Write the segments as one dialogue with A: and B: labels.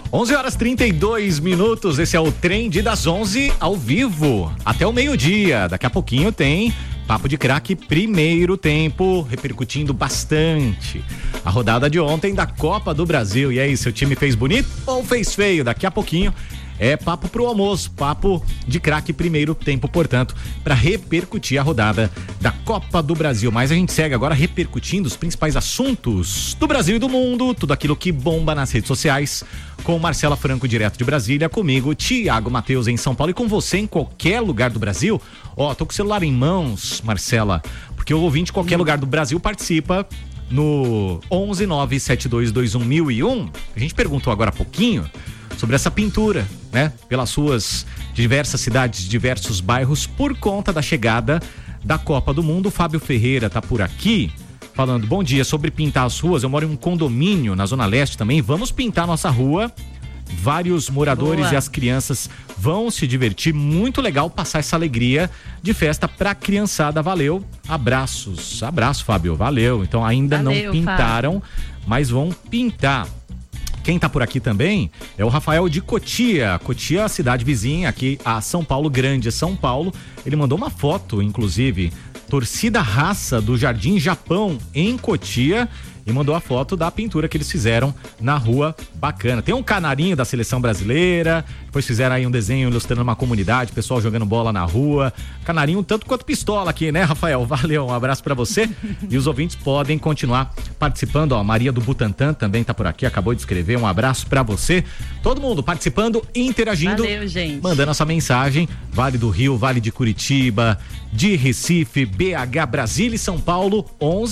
A: 11h32, esse é o Trend das 11 ao vivo, até o meio-dia. Daqui a pouquinho tem Papo de Craque primeiro tempo, repercutindo bastante a rodada de ontem da Copa do Brasil. E aí, seu time fez bonito ou fez feio? Daqui a pouquinho é papo pro almoço, papo de craque primeiro tempo, portanto, para repercutir a rodada da Copa do Brasil. Mas a gente segue agora repercutindo os principais assuntos do Brasil e do mundo, tudo aquilo que bomba nas redes sociais, com Marcela Franco, direto de Brasília, comigo, Thiago Matheus, em São Paulo, e com você em qualquer lugar do Brasil. Ó, tô com o celular em mãos, Marcela, porque o ouvinte de qualquer lugar do Brasil participa no 11972211001. A gente perguntou agora há pouquinho sobre essa pintura, né? Pelas suas diversas cidades, diversos bairros, por conta da chegada da Copa do Mundo. O Fábio Ferreira tá por aqui, falando, bom dia, sobre pintar as ruas. Eu moro em um condomínio na Zona Leste também, vamos pintar nossa rua. Vários moradores Boa. E as crianças vão se divertir, muito legal passar essa alegria de festa pra criançada, valeu, abraços, abraço Fábio, valeu. Então ainda valeu, não pintaram, Fábio. Mas vão pintar. Quem tá por aqui também é o Rafael de Cotia. Cotia, a cidade vizinha aqui a São Paulo, Grande São Paulo. Ele mandou uma foto, inclusive, torcida raça do Jardim Japão em Cotia, e mandou a foto da pintura que eles fizeram na rua, bacana. Tem um canarinho da seleção brasileira, depois fizeram aí um desenho ilustrando uma comunidade, pessoal jogando bola na rua, canarinho tanto quanto pistola aqui, né, Rafael? Valeu, um abraço pra você. E os ouvintes podem continuar participando, ó, Maria do Butantã também tá por aqui, acabou de escrever, um abraço pra você. Todo mundo participando, interagindo,
B: valeu, gente.
A: Mandando essa mensagem, Vale do Rio, Vale de Curitiba, de Recife, BH, Brasília e São Paulo,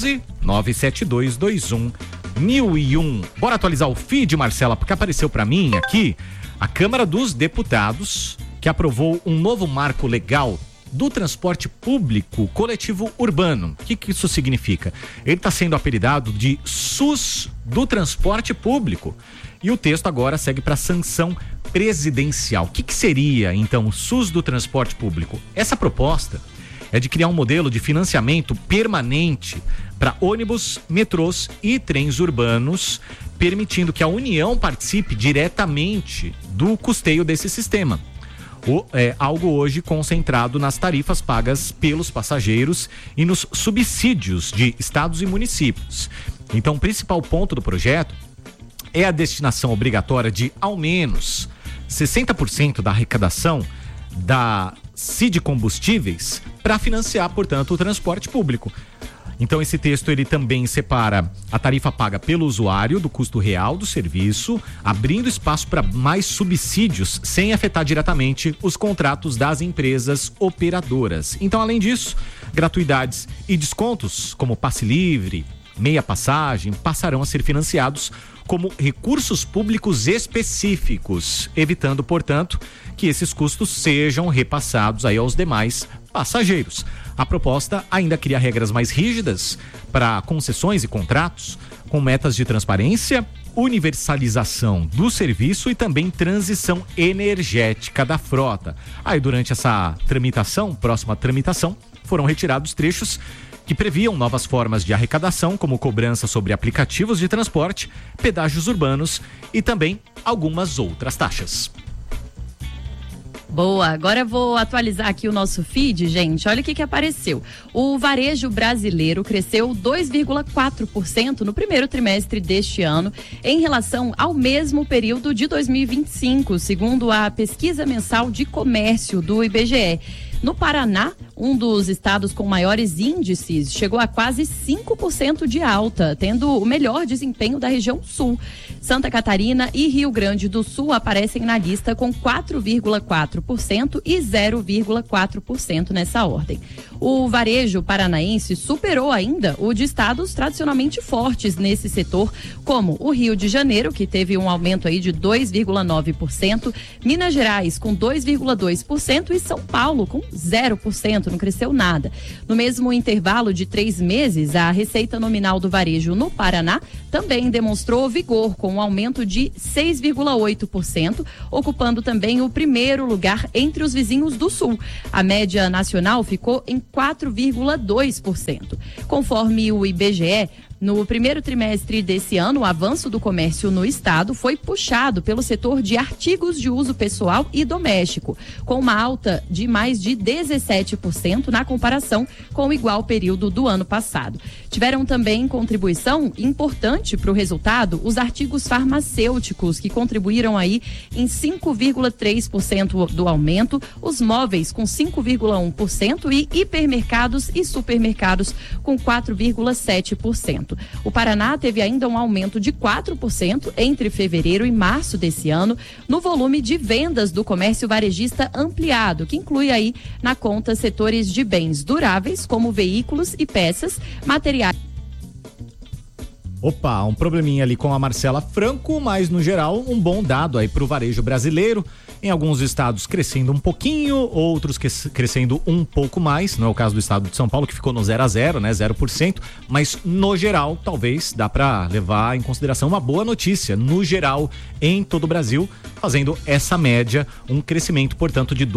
A: 11-97221-1001. Bora atualizar o feed, Marcela, porque apareceu pra mim aqui a Câmara dos Deputados, que aprovou um novo marco legal do transporte público coletivo urbano. O que isso significa? Ele está sendo apelidado de SUS do transporte público. E o texto agora segue para sanção presidencial. O que seria, então, o SUS do transporte público? Essa proposta é de criar um modelo de financiamento permanente para ônibus, metrôs e trens urbanos, permitindo que a União participe diretamente do custeio desse sistema. Algo hoje concentrado nas tarifas pagas pelos passageiros e nos subsídios de estados e municípios. Então, o principal ponto do projeto é a destinação obrigatória de, ao menos, 60% da arrecadação da CID Combustíveis para financiar, portanto, o transporte público. Então, esse texto ele também separa a tarifa paga pelo usuário do custo real do serviço, abrindo espaço para mais subsídios sem afetar diretamente os contratos das empresas operadoras. Então, além disso, gratuidades e descontos como passe livre, meia passagem, passarão a ser financiados como recursos públicos específicos, evitando, portanto, que esses custos sejam repassados aí aos demais passageiros. A proposta ainda cria regras mais rígidas para concessões e contratos, com metas de transparência, universalização do serviço e também transição energética da frota. Aí, durante essa próxima tramitação, foram retirados trechos que previam novas formas de arrecadação, como cobrança sobre aplicativos de transporte, pedágios urbanos e também algumas outras taxas.
B: Boa, agora eu vou atualizar aqui o nosso feed, gente. Olha o que apareceu. O varejo brasileiro cresceu 2,4% no primeiro trimestre deste ano em relação ao mesmo período de 2025, segundo a pesquisa mensal de comércio do IBGE. No Paraná, um dos estados com maiores índices, chegou a quase 5% de alta, tendo o melhor desempenho da região sul. Santa Catarina e Rio Grande do Sul aparecem na lista com 4,4% e 0,4% nessa ordem. O varejo paranaense superou ainda o de estados tradicionalmente fortes nesse setor, como o Rio de Janeiro, que teve um aumento aí de 2,9%, Minas Gerais com 2,2% e São Paulo com 0%, não cresceu nada. No mesmo intervalo de 3 meses, a receita nominal do varejo no Paraná também demonstrou vigor, com um aumento de 6,8%, ocupando também o primeiro lugar entre os vizinhos do Sul. A média nacional ficou em 4,2%. Conforme o IBGE, No primeiro trimestre desse ano, o avanço do comércio no estado foi puxado pelo setor de artigos de uso pessoal e doméstico, com uma alta de mais de 17% na comparação com o igual período do ano passado. Tiveram também contribuição importante para o resultado os artigos farmacêuticos, que contribuíram aí em 5,3% do aumento, os móveis com 5,1% e hipermercados e supermercados com 4,7%. O Paraná teve ainda um aumento de 4% entre fevereiro e março desse ano no volume de vendas do comércio varejista ampliado, que inclui aí na conta setores de bens duráveis, como veículos e peças, materiais.
A: Opa, um probleminha ali com a Marcela Franco, mas no geral um bom dado aí para o varejo brasileiro. Em alguns estados crescendo um pouquinho, outros crescendo um pouco mais. Não é o caso do estado de São Paulo, que ficou no 0 a 0, né, 0%, mas no geral talvez dá para levar em consideração uma boa notícia. No geral, em todo o Brasil, fazendo essa média, um crescimento, portanto, de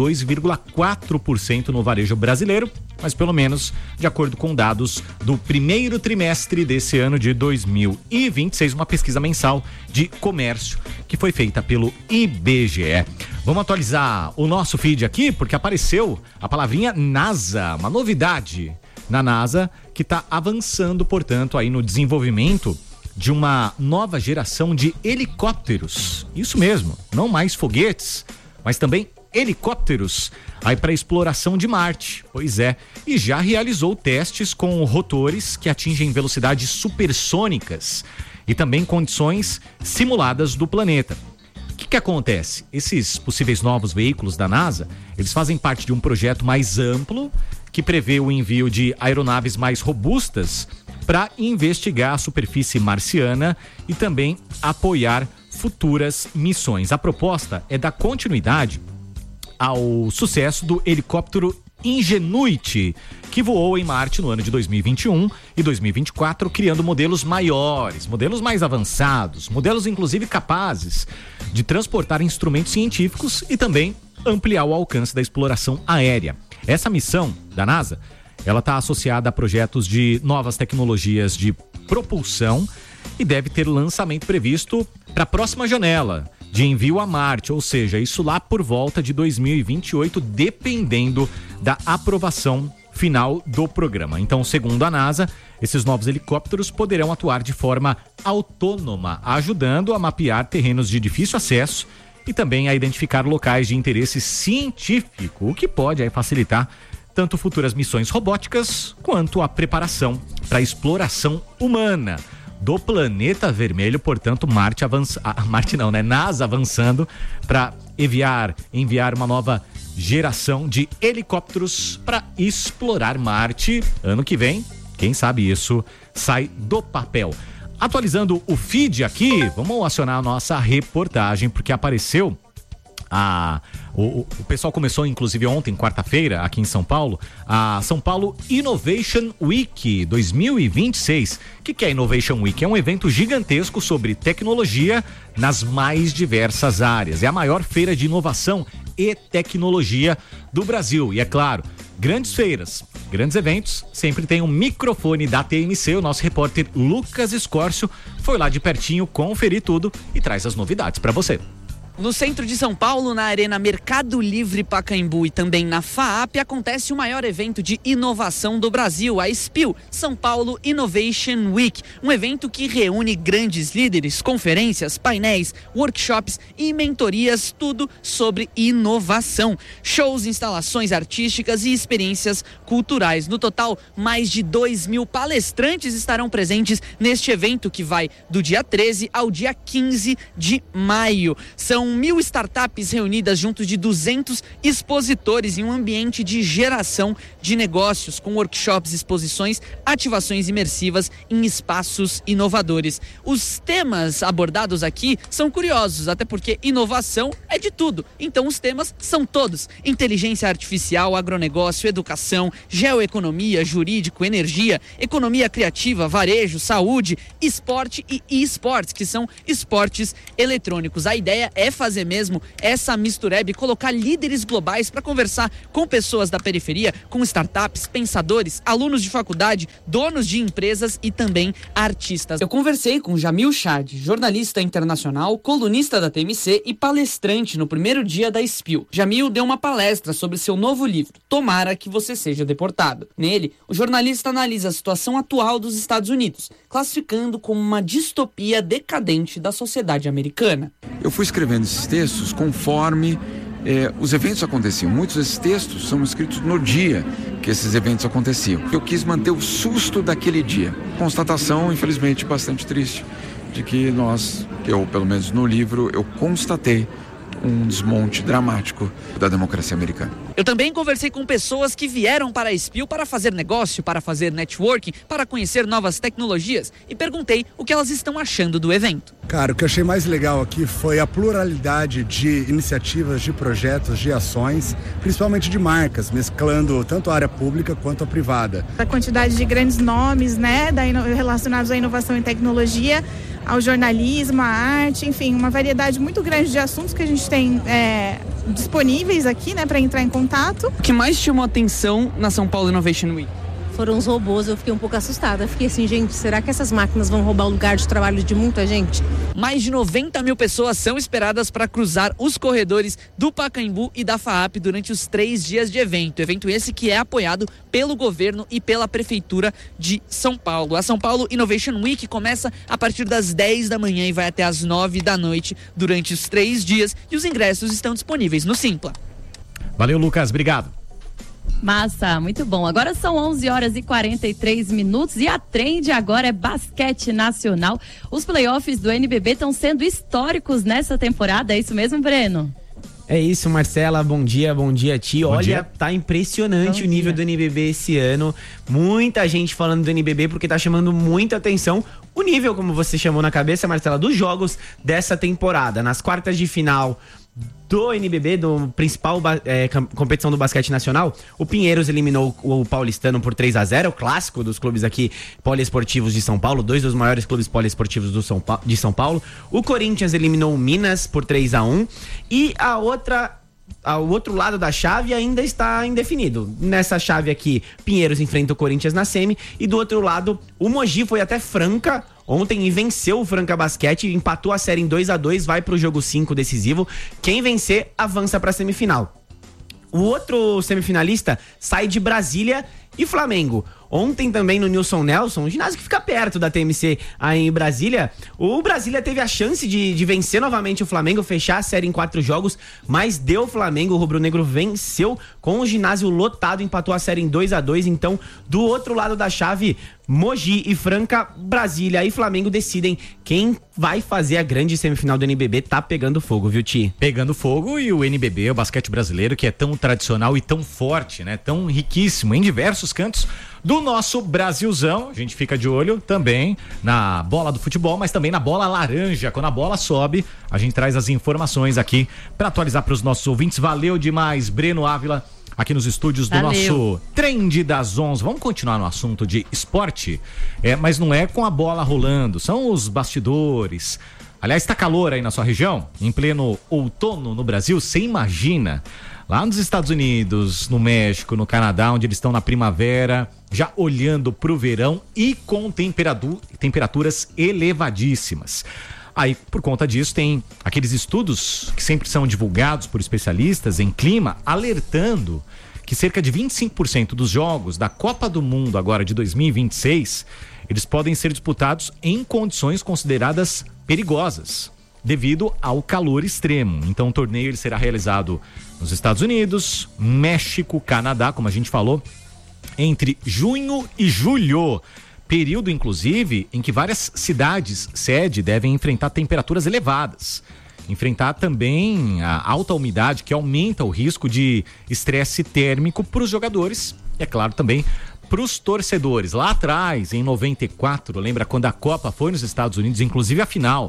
A: 2,4% no varejo brasileiro, mas pelo menos de acordo com dados do primeiro trimestre desse ano de 2026, uma pesquisa mensal de comércio que foi feita pelo IBGE. Vamos atualizar o nosso feed aqui, porque apareceu a palavrinha NASA, uma novidade na NASA que está avançando, portanto, aí no desenvolvimento de uma nova geração de helicópteros. Isso mesmo, não mais foguetes, mas também helicópteros aí para exploração de Marte. Pois é, e já realizou testes com rotores que atingem velocidades supersônicas e também condições simuladas do planeta. O que acontece? Esses possíveis novos veículos da NASA, eles fazem parte de um projeto mais amplo que prevê o envio de aeronaves mais robustas para investigar a superfície marciana e também apoiar futuras missões. A proposta é dar continuidade ao sucesso do helicóptero Ingenuity, que voou em Marte no ano de 2021 e 2024, criando modelos maiores, modelos mais avançados, modelos inclusive capazes de transportar instrumentos científicos e também ampliar o alcance da exploração aérea. Essa missão da NASA, ela está associada a projetos de novas tecnologias de propulsão e deve ter lançamento previsto para a próxima janela de envio a Marte, ou seja, isso lá por volta de 2028, dependendo da aprovação final do programa. Então, segundo a NASA, esses novos helicópteros poderão atuar de forma autônoma, ajudando a mapear terrenos de difícil acesso e também a identificar locais de interesse científico, o que pode aí facilitar tanto futuras missões robóticas quanto a preparação para a exploração humana do planeta vermelho. Portanto, NASA avançando para enviar uma nova geração de helicópteros para explorar Marte. Ano que vem, quem sabe isso sai do papel. Atualizando o feed aqui, vamos acionar a nossa reportagem, porque apareceu o pessoal começou, inclusive ontem, quarta-feira, aqui em São Paulo, a São Paulo Innovation Week 2026. O que é Innovation Week? É um evento gigantesco sobre tecnologia nas mais diversas áreas. É a maior feira de inovação e tecnologia do Brasil. E é claro, grandes feiras, grandes eventos, sempre tem um microfone da TMC. O nosso repórter Lucas Escórcio foi lá de pertinho conferir tudo e traz as novidades para você.
C: No centro de São Paulo, na Arena Mercado Livre Pacaembu e também na FAAP, acontece o maior evento de inovação do Brasil, a SPIL, São Paulo Innovation Week. Um evento que reúne grandes líderes, conferências, painéis, workshops e mentorias, tudo sobre inovação. Shows, instalações artísticas e experiências culturais. No total, mais de 2.000 palestrantes estarão presentes neste evento, que vai do dia 13 ao dia 15 de maio. São 1.000 startups reunidas junto de 200 expositores em um ambiente de geração de negócios, com workshops, exposições, ativações imersivas em espaços inovadores. Os temas abordados aqui são curiosos, até porque inovação é de tudo. Então os temas são todos: inteligência artificial, agronegócio, educação, geoeconomia, jurídico, energia, economia criativa, varejo, saúde, esporte e e-sports, que são esportes eletrônicos. A ideia é fazer mesmo essa mistureba e colocar líderes globais para conversar com pessoas da periferia, com startups, pensadores, alunos de faculdade, donos de empresas e também artistas. Eu conversei com Jamil Chad, jornalista internacional, colunista da TMC e palestrante no primeiro dia da Spill. Jamil deu uma palestra sobre seu novo livro, Tomara que Você Seja Deportado. Nele, o jornalista analisa a situação atual dos Estados Unidos, classificando como uma distopia decadente da sociedade americana.
D: Eu fui escrevendo esses textos conforme os eventos aconteciam. Muitos desses textos são escritos no dia que esses eventos aconteciam. Eu quis manter o susto daquele dia. Constatação, infelizmente, bastante triste, de que eu pelo menos no livro, eu constatei um desmonte dramático da democracia americana.
C: Eu também conversei com pessoas que vieram para a Spill para fazer negócio, para fazer networking, para conhecer novas tecnologias e perguntei o que elas estão achando do evento.
E: Cara, o que eu achei mais legal aqui foi a pluralidade de iniciativas, de projetos, de ações, principalmente de marcas, mesclando tanto a área pública quanto a privada.
F: A quantidade de grandes nomes, né, relacionados à inovação e tecnologia, ao jornalismo, à arte, enfim, uma variedade muito grande de assuntos que a gente tem disponíveis aqui, né, para entrar em contato.
C: O que mais chamou a atenção na São Paulo Innovation Week?
G: Foram os robôs, eu fiquei um pouco assustada. Fiquei assim, gente, será que essas máquinas vão roubar o lugar de trabalho de muita gente?
C: Mais de 90 mil pessoas são esperadas para cruzar os corredores do Pacaembu e da FAAP durante os 3 dias de evento. Evento esse que é apoiado pelo governo e pela Prefeitura de São Paulo. A São Paulo Innovation Week começa a partir das 10 da manhã e vai até as 9 da noite durante os 3 dias e os ingressos estão disponíveis no Simpla.
A: Valeu, Lucas. Obrigado.
B: Massa, muito bom. Agora são 11h43 e a trend agora é basquete nacional. Os playoffs do NBB estão sendo históricos nessa temporada, é isso mesmo, Breno?
H: É isso, Marcela, bom dia, Ti. Olha,
A: dia.
H: Tá impressionante o nível do NBB esse ano. Muita gente falando do NBB porque tá chamando muita atenção o nível, como você chamou na cabeça, Marcela, dos jogos dessa temporada. Nas quartas de final do NBB, do principal competição do basquete nacional, o Pinheiros eliminou o Paulistano por 3-0, o clássico dos clubes aqui poliesportivos de São Paulo, 2 dos maiores clubes poliesportivos de São Paulo. O Corinthians eliminou o Minas por 3-1 e o outro lado da chave ainda está indefinido. Nessa chave aqui, Pinheiros enfrenta o Corinthians na semi e do outro lado, o Mogi foi até Franca ontem e venceu o Franca Basquete, empatou a série em 2-2, vai pro jogo 5 decisivo. Quem vencer, avança pra semifinal. O outro semifinalista sai de Brasília e Flamengo. Ontem também no Nilson Nelson, um ginásio que fica perto da TMC aí em Brasília, o Brasília teve a chance de vencer novamente o Flamengo, fechar a série em 4 jogos, mas deu o Flamengo, o rubro-negro venceu com o ginásio lotado, empatou a série em 2-2, então do outro lado da chave, Mogi e Franca, Brasília e Flamengo decidem quem vai fazer a grande semifinal do NBB. Tá pegando fogo, viu, Ti?
A: Pegando fogo, e o NBB, o basquete brasileiro, que é tão tradicional e tão forte, né? Tão riquíssimo em diversos cantos do nosso Brasilzão. A gente fica de olho também na bola do futebol, mas também na bola laranja. Quando a bola sobe, a gente traz as informações aqui para atualizar para os nossos ouvintes. Valeu demais, Breno Ávila, aqui nos estúdios do nosso Trend das 11. Vamos continuar no assunto de esporte, mas não é com a bola rolando, são os bastidores. Aliás, tá calor aí na sua região? Em pleno outono no Brasil, você imagina? Lá nos Estados Unidos, no México, no Canadá, onde eles estão na primavera, já olhando pro verão e com temperaturas elevadíssimas. Aí, por conta disso, tem aqueles estudos que sempre são divulgados por especialistas em clima, alertando que cerca de 25% dos jogos da Copa do Mundo agora de 2026, eles podem ser disputados em condições consideradas perigosas, devido ao calor extremo. Então o torneio ele será realizado nos Estados Unidos, México, Canadá, como a gente falou, entre junho e julho. Período, inclusive, em que várias cidades sede devem enfrentar temperaturas elevadas. Enfrentar também a alta umidade, que aumenta o risco de estresse térmico para os jogadores e, é claro, também para os torcedores. Lá atrás, em 94, lembra quando a Copa foi nos Estados Unidos, inclusive a final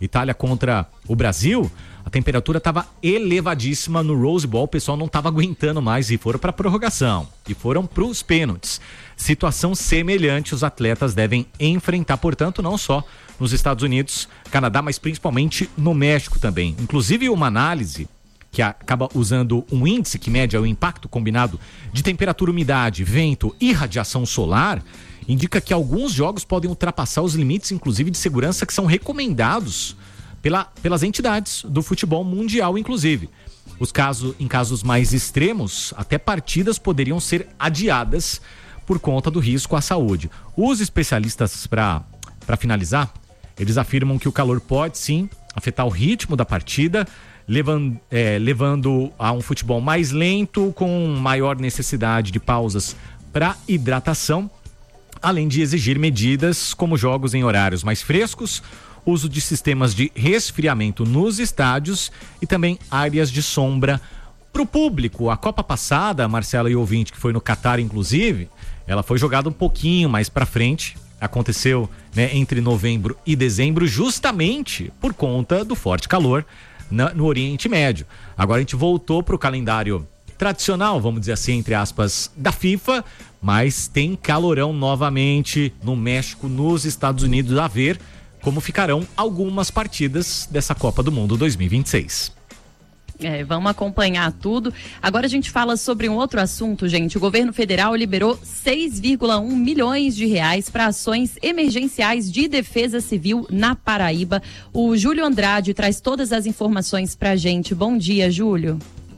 A: Itália contra o Brasil, a temperatura estava elevadíssima no Rose Bowl, o pessoal não estava aguentando mais e foram para a prorrogação e foram para os pênaltis. Situação semelhante os atletas devem enfrentar, portanto, não só nos Estados Unidos, Canadá, mas principalmente no México também. Inclusive uma análise que acaba usando um índice que mede o impacto combinado de temperatura, umidade, vento e radiação solar, indica que alguns jogos podem ultrapassar os limites, inclusive de segurança, que são recomendados pelas entidades do futebol mundial, inclusive. Em casos mais extremos, até partidas poderiam ser adiadas por conta do risco à saúde. Os especialistas, para finalizar, eles afirmam que o calor pode sim afetar o ritmo da partida, levando a um futebol mais lento, com maior necessidade de pausas para hidratação, além de exigir medidas como jogos em horários mais frescos, uso de sistemas de resfriamento nos estádios e também áreas de sombra para o público. A Copa passada, Marcela e ouvinte, que foi no Catar inclusive, ela foi jogada um pouquinho mais para frente, aconteceu, né, entre novembro e dezembro, justamente por conta do forte calor no Oriente Médio. Agora a gente voltou para o calendário tradicional, vamos dizer assim, entre aspas, da FIFA, mas tem calorão novamente no México, nos Estados Unidos, a ver como ficarão algumas partidas dessa Copa do Mundo 2026.
B: Vamos acompanhar tudo. Agora a gente fala sobre um outro assunto, gente. O governo federal liberou 6,1 milhões de reais para ações emergenciais de defesa civil na Paraíba. O Júlio Andrade traz todas as informações para a gente. Bom dia, Júlio.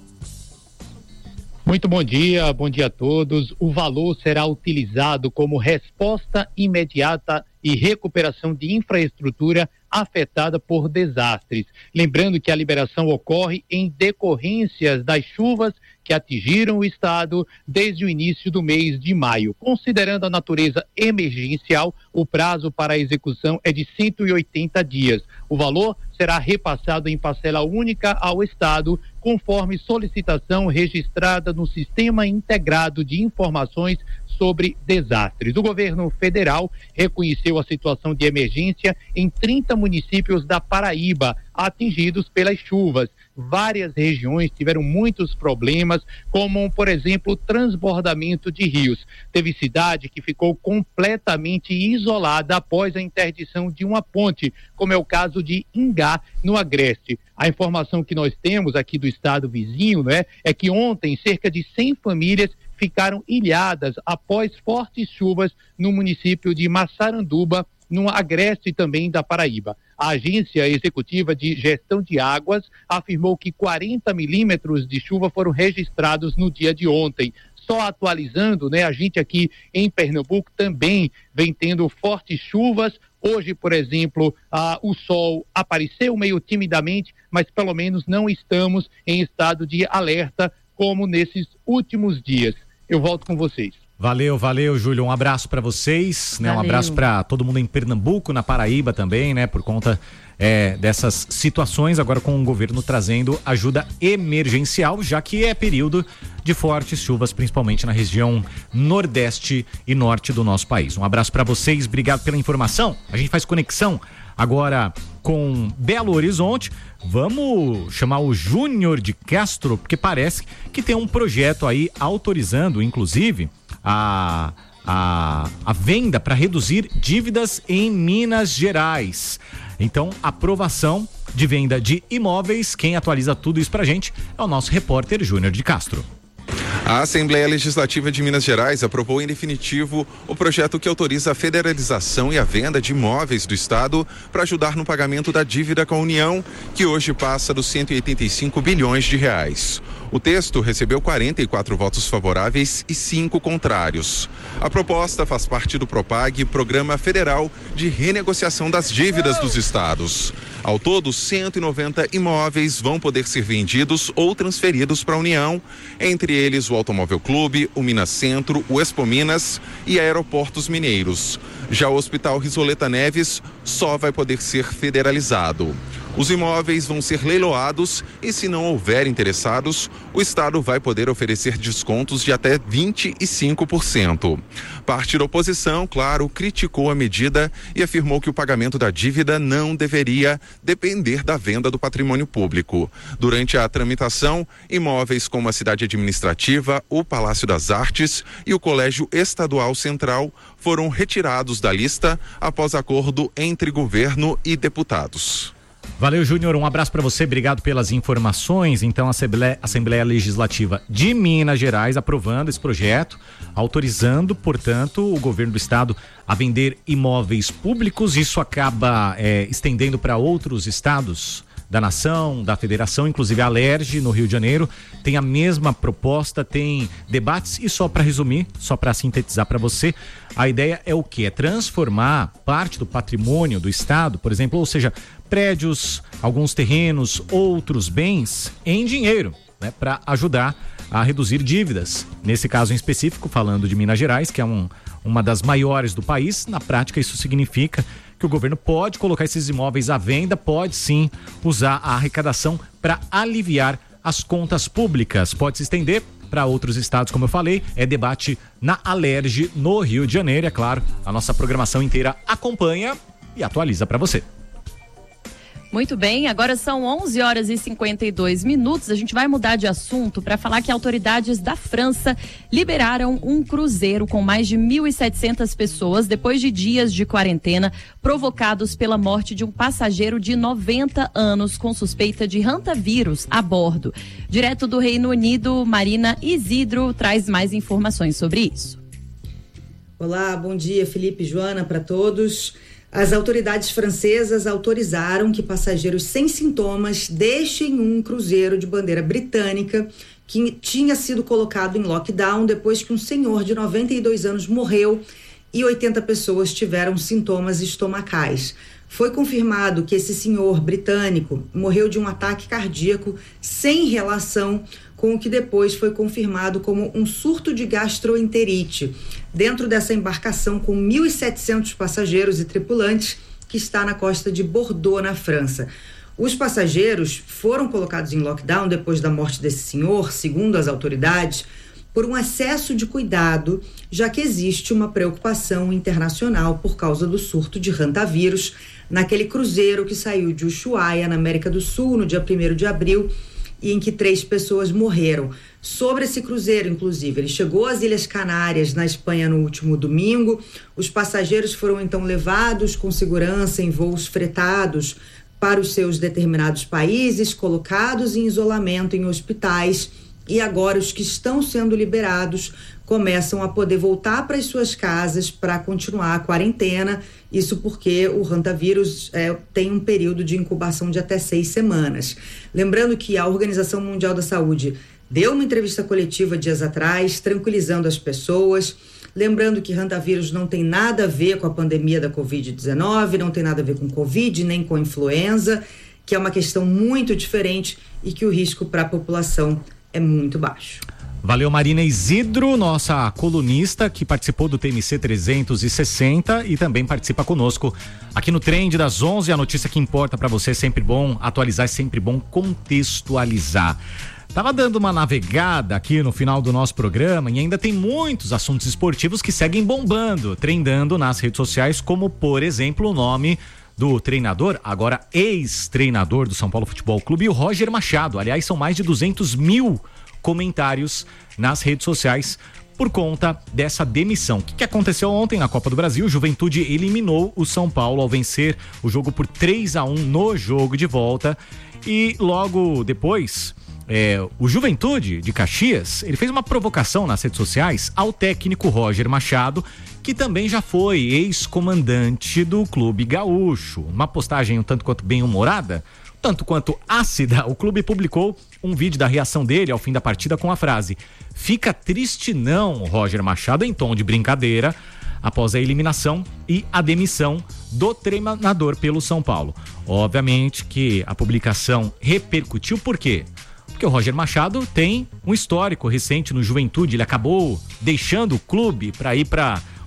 I: Muito bom dia a todos. O valor será utilizado como resposta imediata e recuperação de infraestrutura afetada por desastres. Lembrando que a liberação ocorre em decorrências das chuvas que atingiram o estado desde o início do mês de maio. Considerando a natureza emergencial, o prazo para a execução é de 180 dias. O valor será repassado em parcela única ao estado, conforme solicitação registrada no Sistema Integrado de Informações sobre Desastres. O governo federal reconheceu a situação de emergência em 30 municípios da Paraíba, atingidos pelas chuvas. Várias regiões tiveram muitos problemas, como, por exemplo, transbordamento de rios. Teve cidade que ficou completamente isolada após a interdição de uma ponte, como é o caso de Ingá, no Agreste. A informação que nós temos aqui do estado vizinho, né, é que ontem cerca de 100 famílias ficaram ilhadas após fortes chuvas no município de Massaranduba, no Agreste também da Paraíba. A Agência Executiva de Gestão de Águas afirmou que 40 milímetros de chuva foram registrados no dia de ontem. Só atualizando, né, a gente aqui em Pernambuco também vem tendo fortes chuvas. Hoje, por exemplo, o sol apareceu meio timidamente, mas pelo menos não estamos em estado de alerta como nesses últimos dias. Eu volto com vocês.
A: Valeu, Júlio. Um abraço para vocês, né? Um abraço para todo mundo em Pernambuco, na Paraíba também, né? Por conta dessas situações, agora com o governo trazendo ajuda emergencial, já que é período de fortes chuvas, principalmente na região nordeste e norte do nosso país. Um abraço para vocês, obrigado pela informação. A gente faz conexão agora com Belo Horizonte. Vamos chamar o Júnior de Castro, porque parece que tem um projeto aí autorizando, inclusive, a venda para reduzir dívidas em Minas Gerais. Então, aprovação de venda de imóveis. Quem atualiza tudo isso pra gente é o nosso repórter Júnior de Castro.
J: A Assembleia Legislativa de Minas Gerais aprovou em definitivo o projeto que autoriza a federalização e a venda de imóveis do estado para ajudar no pagamento da dívida com a União, que hoje passa dos 185 bilhões de reais. O texto recebeu 44 votos favoráveis e 5 contrários. A proposta faz parte do PROPAG, Programa Federal de Renegociação das Dívidas dos Estados. Ao todo, 190 imóveis vão poder ser vendidos ou transferidos para a União, entre eles o Automóvel Clube, o Minas Centro, o Expo Minas e Aeroportos Mineiros. Já o Hospital Risoleta Neves só vai poder ser federalizado. Os imóveis vão ser leiloados e, se não houver interessados, o Estado vai poder oferecer descontos de até 25%. Parte da oposição, claro, criticou a medida e afirmou que o pagamento da dívida não deveria depender da venda do patrimônio público. Durante a tramitação, imóveis como a Cidade Administrativa, o Palácio das Artes e o Colégio Estadual Central foram retirados da lista após acordo entre governo e deputados.
A: Valeu, Júnior, um abraço para você, obrigado pelas informações. Então, a Assembleia Legislativa de Minas Gerais aprovando esse projeto, autorizando, portanto, o governo do estado a vender imóveis públicos. Isso acaba estendendo para outros estados da nação, da federação, inclusive a Alerj, no Rio de Janeiro, tem a mesma proposta, tem debates. E só para resumir, só para sintetizar para você, a ideia é o quê? É transformar parte do patrimônio do estado, por exemplo, ou seja, prédios, alguns terrenos, outros bens em dinheiro, né, para ajudar a reduzir dívidas. Nesse caso em específico, falando de Minas Gerais, que é uma das maiores do país, na prática isso significa que o governo pode colocar esses imóveis à venda, pode sim usar a arrecadação para aliviar as contas públicas. Pode se estender para outros estados, como eu falei, é debate na Alerj, no Rio de Janeiro. É claro, a nossa programação inteira acompanha e atualiza para você.
B: Muito bem, agora são 11h52. A gente vai mudar de assunto para falar que autoridades da França liberaram um cruzeiro com mais de 1.700 pessoas depois de dias de quarentena provocados pela morte de um passageiro de 90 anos com suspeita de hantavírus a bordo. Direto do Reino Unido, Marina Isidro traz mais informações sobre isso.
K: Olá, bom dia, Felipe e Joana, para todos. As autoridades francesas autorizaram que passageiros sem sintomas deixem um cruzeiro de bandeira britânica que tinha sido colocado em lockdown depois que um senhor de 92 anos morreu e 80 pessoas tiveram sintomas estomacais. Foi confirmado que esse senhor britânico morreu de um ataque cardíaco sem relação com o que depois foi confirmado como um surto de gastroenterite dentro dessa embarcação com 1.700 passageiros e tripulantes que está na costa de Bordeaux, na França. Os passageiros foram colocados em lockdown depois da morte desse senhor, segundo as autoridades, por um excesso de cuidado, já que existe uma preocupação internacional por causa do surto de hantavírus naquele cruzeiro que saiu de Ushuaia, na América do Sul, no dia 1º de abril, e em que 3 pessoas morreram. Sobre esse cruzeiro, inclusive, ele chegou às Ilhas Canárias, na Espanha, no último domingo. Os passageiros foram então levados com segurança em voos fretados para os seus determinados países, colocados em isolamento em hospitais, e agora os que estão sendo liberados começam a poder voltar para as suas casas para continuar a quarentena. Isso porque o hantavírus tem um período de incubação de até 6 semanas. Lembrando que a Organização Mundial da Saúde deu uma entrevista coletiva dias atrás, tranquilizando as pessoas, lembrando que hantavírus não tem nada a ver com a pandemia da Covid-19, não tem nada a ver com Covid, nem com influenza, que é uma questão muito diferente e que o risco para a população é muito baixo.
A: Valeu, Marina Isidro, nossa colunista que participou do TMC 360 e também participa conosco aqui no Trend das 11. A notícia que importa para você, é sempre bom atualizar, é sempre bom contextualizar. Tava dando uma navegada aqui no final do nosso programa e ainda tem muitos assuntos esportivos que seguem bombando, trendando nas redes sociais, como, por exemplo, o nome do treinador, agora ex-treinador do São Paulo Futebol Clube, o Roger Machado. Aliás, são mais de 200 mil comentários nas redes sociais por conta dessa demissão. O que aconteceu ontem na Copa do Brasil? O Juventude eliminou o São Paulo ao vencer o jogo por 3-1 no jogo de volta. E logo depois, o Juventude de Caxias, ele fez uma provocação nas redes sociais ao técnico Roger Machado, que também já foi ex-comandante do Clube Gaúcho. Uma postagem um tanto quanto bem-humorada, tanto quanto ácida. O clube publicou um vídeo da reação dele ao fim da partida com a frase: "Fica triste não, Roger Machado", em tom de brincadeira, após a eliminação e a demissão do treinador pelo São Paulo. Obviamente que a publicação repercutiu, por quê? Porque o Roger Machado tem um histórico recente no Juventude. Ele acabou deixando o clube para ir para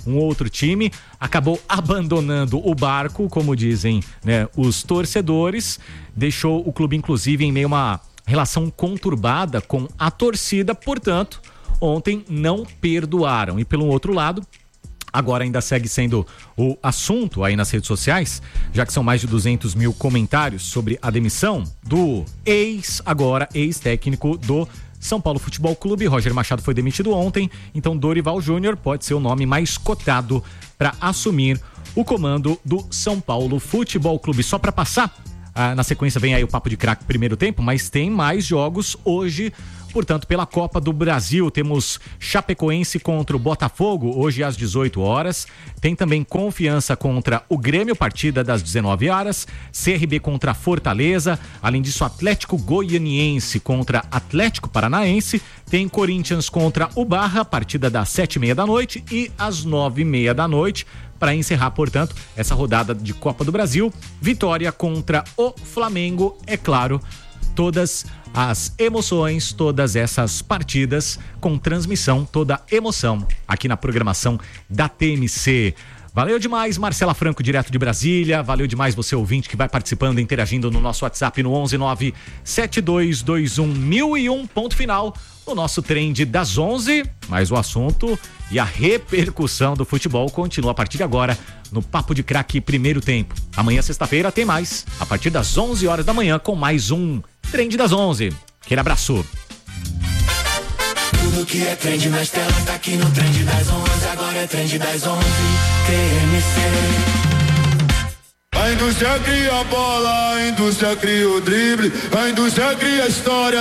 A: um outro time, acabou abandonando o barco, como dizem, né, os torcedores, deixou o clube inclusive em meio a uma relação conturbada com a torcida, portanto, ontem não perdoaram. E pelo outro lado, agora ainda segue sendo o assunto aí nas redes sociais, já que são mais de 200 mil comentários sobre a demissão do ex-técnico do São Paulo Futebol Clube. Roger Machado foi demitido ontem, então Dorival Júnior pode ser o nome mais cotado para assumir o comando do São Paulo Futebol Clube. Só para passar, na sequência vem aí o Papo de Craque primeiro tempo, mas tem mais jogos hoje. Portanto, pela Copa do Brasil, temos Chapecoense contra o Botafogo, hoje às 18 horas. Tem também Confiança contra o Grêmio, partida das 19 horas. CRB contra Fortaleza. Além disso, Atlético Goianiense contra Atlético Paranaense. Tem Corinthians contra o Barra, partida das 7h30 da noite e às 9h30 da noite. Para encerrar, portanto, essa rodada de Copa do Brasil, Vitória contra o Flamengo, é claro, todas as emoções, todas essas partidas com transmissão, toda emoção aqui na programação da TMC. Valeu demais, Marcela Franco, direto de Brasília. Valeu demais você, ouvinte, que vai participando, interagindo no nosso WhatsApp no 11972211001, ponto final. O nosso trend das 11, mas o assunto e a repercussão do futebol continua a partir de agora no Papo de Craque primeiro tempo. Amanhã, sexta-feira, tem mais, a partir das 11 horas da manhã, com mais um Trend das 11. Aquele abraço.
L: Tudo que é trend nas telas tá aqui no Trend das 11. Agora é Trend das 11. TMC.
M: A indústria cria a bola, a indústria cria o drible, a indústria cria a história.